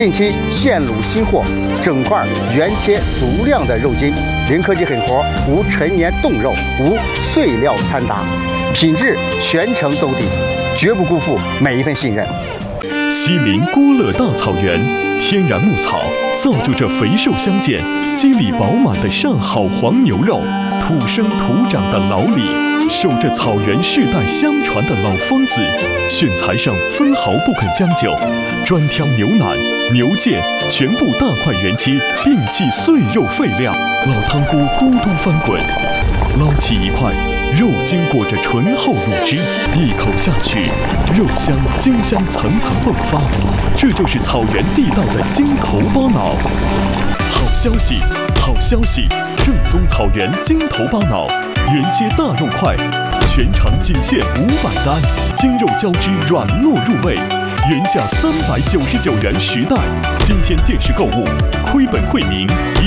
近期现卤新货，整块原切足量的肉筋，零科技狠活，无陈年冻肉，无碎料掺杂，品质全程兜底，绝不辜负每一份信任。 西林郭勒大草原，天然牧草造就着肥瘦相间、肌理饱满的上好黄牛肉，土生土长的老李，守着草原世代相传的老方子，选材上分毫不肯将就，专挑牛腩、牛腱全部大块原切，并忌碎肉废料，老汤锅咕嘟翻滚，捞起一块。肉筋裹着醇厚卤汁，一口下去，肉香、筋香层层迸发。这就是草原地道的筋头巴脑。好消息，好消息！正宗草原筋头巴脑，原切大肉块，全场仅限500单，筋肉交织，软糯入味。原价399元10袋，今天电视购物亏本惠民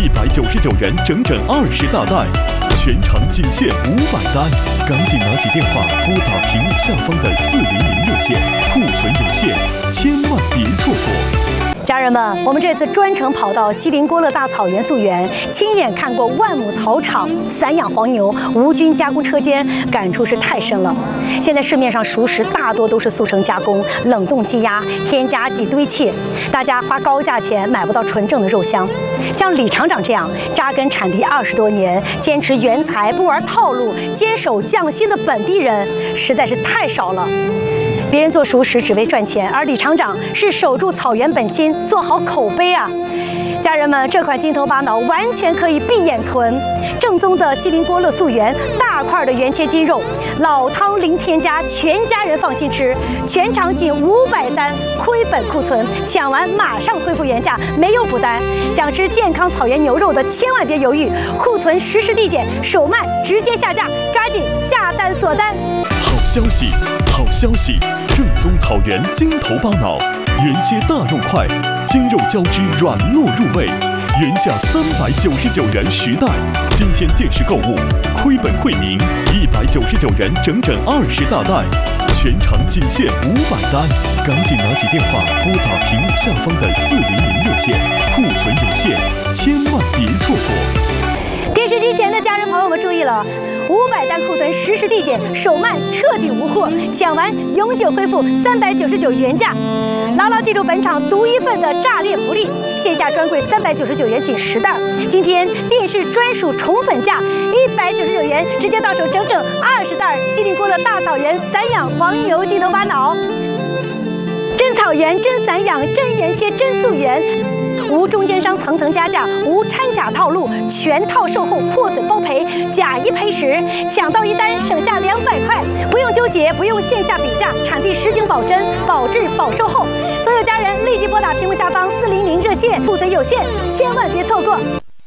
，199元整整20大袋。全场仅限500单，赶紧拿起电话拨打屏幕下方的400热线，库存有限，千万别错过。 家人们，我们这次专程跑到西林郭勒大草原溯源，亲眼看过万亩草场散养黄牛无菌加工车间，感触是太深了。现在市面上熟食大多都是速成加工、冷冻积压、添加剂堆砌，大家花高价钱买不到纯正的肉香。像李厂长这样扎根产地20多年，坚持原材不玩套路、坚守匠心的本地人，实在是太少了。别人做熟食只为赚钱，而李厂长是守住草原本心，做好口碑啊！家人们，这款筋头巴脑完全可以闭眼囤，正宗的西林郭勒溯源，大块的原切筋肉，老汤零添加，全家人放心吃。全场仅500单，亏本库存，抢完马上恢复原价，没有补单。想吃健康草原牛肉的，千万别犹豫，库存实时递减，手慢直接下架，抓紧下单锁单。 好消息，好消息！正宗草原筋头巴脑，原切大肉块，筋肉交织，软糯入味。原价399元10袋，今天电视购物亏本惠民，199元整整20大袋。全场仅限500单，赶紧拿起电话拨打屏幕下方的400热线，库存有限，千万别错过。 电视机前的家人朋友们注意了，500单库存实时递减，手慢彻底无货，抢完永久恢复399原价。牢牢记住本场独一份的炸裂福利，线下专柜399元仅10袋，今天电视专属宠粉价199元，直接到手整整20袋西林郭勒大草原散养黄牛筋头巴脑，真草原真散养真原切真溯源。无中间商层层加价，无掺假套路，全套售后破损包赔，假一赔10，抢到1单省下200块，不用纠结，不用线下比价，产地实景保真，保质保售后。所有家人立即拨打屏幕下方400热线，库存有限，千万别错过。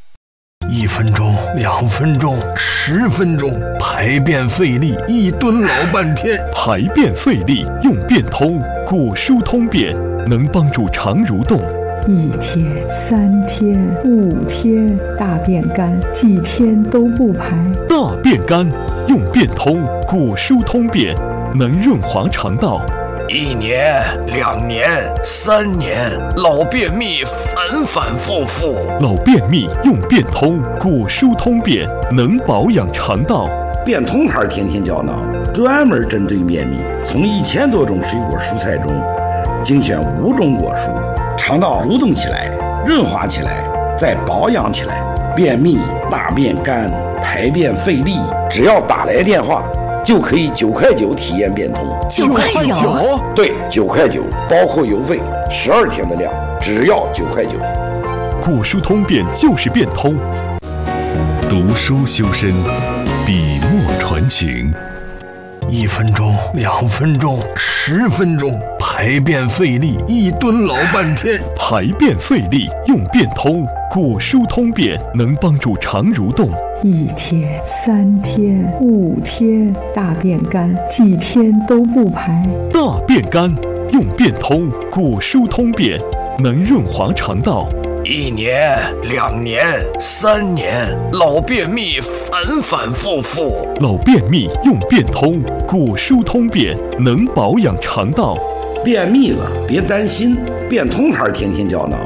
1分钟、2分钟、10分钟，排便费力，一蹲老半天。 排便费力用便通，果蔬通便，能帮助肠蠕动。 1天、3天、5天，大便干，几天都不排。 大便干用便通，果蔬通便，能润滑肠道。 1年、2年、3年，老便秘反反复复。 老便秘用便通，果蔬通便，能保养肠道。 便通牌天天胶囊，专门针对便秘，从1000多种水果蔬菜中精选5种果蔬。肠道蠕动起来，润滑起来，再保养起来。便秘、大便干、排便费力，只要打来电话，就可以9块9体验便通。 9块9？ 对，9块9，包括邮费，12天的量，只要9块9。 果蔬通便就是便通。 读书修身，笔墨传情。 1分钟、2分钟、10分钟，排便费力，一蹲老半天。 排便费力用便通，果蔬通便，能帮助肠蠕动。 1天、3天、5天，大便干，几天都不排。 大便干用便通，果蔬通便，能润滑肠道。 1年、2年、3年，老便秘反反复复。 老便秘用便通，果蔬通便，能保养肠道。 便秘了别担心， 变通牌天天胶囊